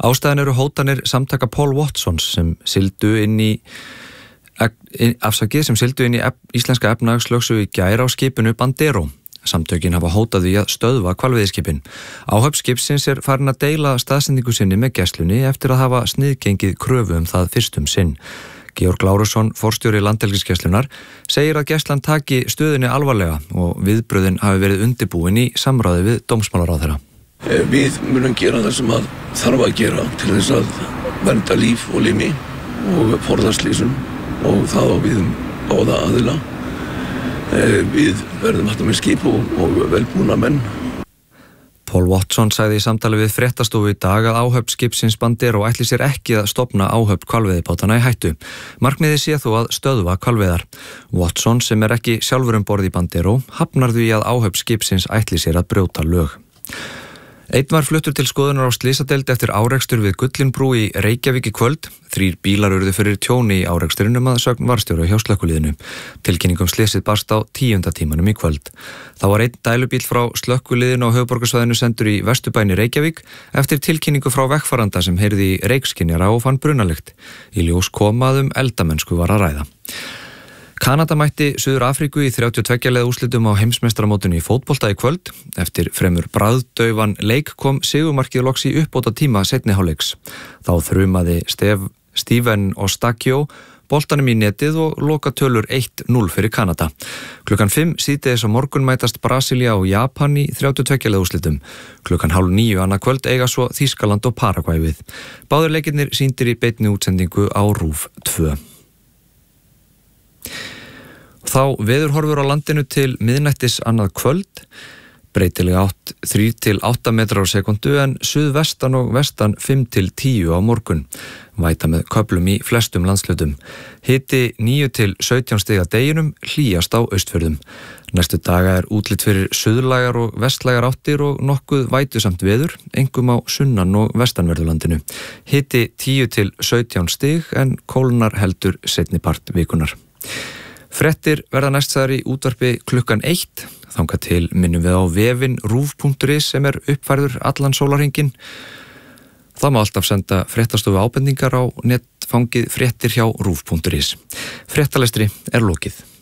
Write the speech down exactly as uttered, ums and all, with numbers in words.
Ástæðan eru hótanir samtaka Paul Watsons sem sigldu inn í afsakið sem sigldu inn í ef, íslenska efnahagslögsögu í gær á skipinu Bandero. Samtökin hafa hótað því að stöðva hvalveiðiskipin. Áhöfn skipsins er farin að deila staðsendingu sinni með gæslunni eftir að hafa sniðgengið kröfu um það fyrstum sinn. Georg Lárusson, forstjóri Landhelgisgæslunnar, segir að gæslan taki stöðunni alvarlega og viðbröðin hafi verið undirbúin í samráði við dómsmálaráðherra. Við munum gera það sem að þarf að gera til þess að vernda líf og limi og forða slysum og það á við um báða aðila. Við verðum alltaf með skip og, og velbúna menn. Paul Watson sagði í samtali við fréttastofu í dag að áhöfn skipsins Bandero ætli sér ekki að stofna áhöfn hvalveiðibátana í hættu. Markmiðið sé þó að stöðva hvalveiðar. Watson, sem er ekki sjálfur um borð í Bandero, hafnar því að áhöfn skipsins ætli sér að brjóta lög. Einn var fluttur til skoðunar á slysadeild eftir árekstur við Gullinbrú í Reykjavík í kvöld. Þrír bílar urðu fyrir tjóni í áreksturinnum að sögn varðstjóra hjá slökkviliðinu. Tilkynningum slysið barst á tíunda tímanum í kvöld. Þá var einn dælubíl frá slökkviliðinu á höfuðborgarsvæðinu sendur í Vesturbæni Reykjavík eftir tilkynningu frá vegfaranda sem heyrði í reykskynjara og fann brunalykt. Í ljós kom að um eldamennsku var að ræða. Kanada mætti Suður Afríku í þrjátíu og tveggja liða úrslitum á heimsmeistaramótinu í fótbolta í kvöld. Eftir fremur bragðdaufan leik kom sigurmarkið loks í uppbóta tíma seinni hálfleiks. Þá þrumaði Stef, Steven Ostakio boltanum í netið og loka tölur eitt núll fyrir Kanada. Klukkan fimm síðdegis á morgun mætast Brasilia og Japan í þrjátíu og tveggja liða úrslitum. Klukkan hálf níu annað kvöld eiga svo Þýskaland og Paragvæ við. Báðir leikirnir sýndir í beinni útsendingu á RÚV tvö. Þá veðurhorfur á landinu til miðnættis annað kvöld, breytilega átt þrír til átta metrar á sekundu en suðvestan og vestan fimm til tíu á morgun. Væta með köflum í flestum landshlutum. Hiti níu til sautján stig að deginum, hlýjast á Austfjörðum. Næstu daga er útlit fyrir suðlægar og vestlægar áttir og nokkuð vætusamt veður, einkum á sunnan- og vestanverðurlandinu. Hiti tíu til sautján stig en kólnar heldur seinni part vikunar. Fréttir verða næstsaðar í útvarpi klukkan eitt. Þangað til minnum við á vefinn rúv punktur is sem er uppfærður allan sólarhringinn. Það má alltaf senda fréttastofu ábendingar á netfangið fréttir hjá rúv punktur is. Fréttalestri er lokið.